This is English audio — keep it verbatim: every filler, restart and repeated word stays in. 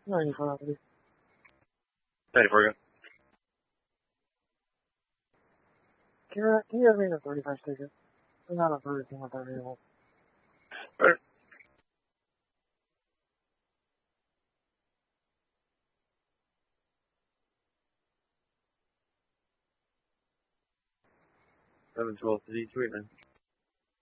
那你说的对。 ninety-four again. Can you, can you give me the thirty-five ticket? I'm not a Burger King with that vehicle. Alright. seven twelve to D two eight nine.